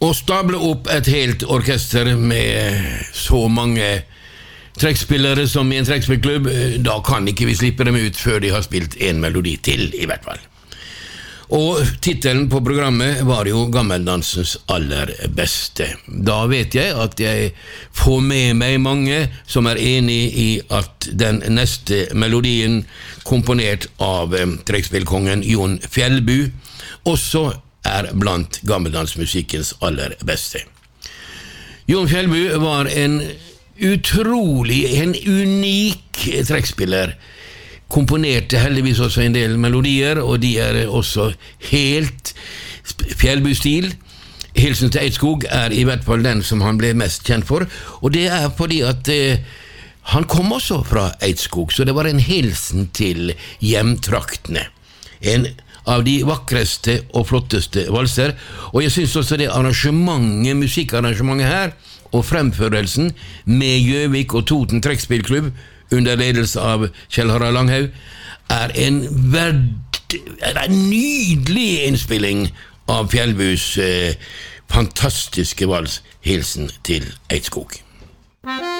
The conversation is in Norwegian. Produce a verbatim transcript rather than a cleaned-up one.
Å stable opp et helt orkester med så mange trekkspillere som i en trekkspillklubb, da kan ikke vi slippe dem ut før de har spilt en melodi til, i hvert fall. Og titelen på programmet var jo Gammeldansens aller beste. Da vet jeg at jeg får med meg mange som er enig i at den neste melodien, komponert av trekkspillkongen Jon Fjellbu, også er blant gammeldansmusikkens aller beste. Jon Fjellbu var en utrolig, en unik trekkspiller, komponerte heldigvis også en del melodier, og de er også helt Fjellbu-stil. Hilsen til Eidskog er i hvert fall den som han ble mest kjent for, og det er fordi at eh, han kom også fra Eidskog, så det var en hilsen til hjemtraktene. En av de vakreste og flotteste valser, og jeg synes også det arrangementet, musikkarrangementet her, og fremførelsen med Gjøvik og Toten trekkspillklubb under ledelse av Kjell Harald Langhaug, er en, verd, er en nydelig innspilling av Fjellbus eh, fantastiske vals, Hilsen til Eidskog.